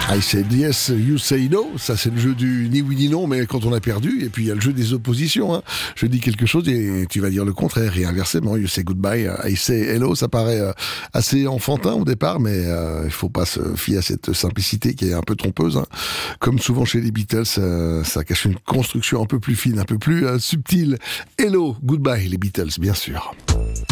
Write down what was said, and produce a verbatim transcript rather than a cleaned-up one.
I said yes, you say no. Ça, c'est le jeu du ni oui ni non, mais quand on a perdu. Et puis, il y a le jeu des oppositions. Hein. Je dis quelque chose et tu vas dire le contraire. Et inversement, you say goodbye, I say hello. Ça paraît euh, assez enfantin au départ, mais euh, il faut pas se fier à cette simplicité qui est un peu trompeuse. Hein. Comme souvent chez les Beatles, euh, ça cache une construction un peu plus fine, un peu plus euh, subtile. Hello, goodbye, les Beatles, bien sûr.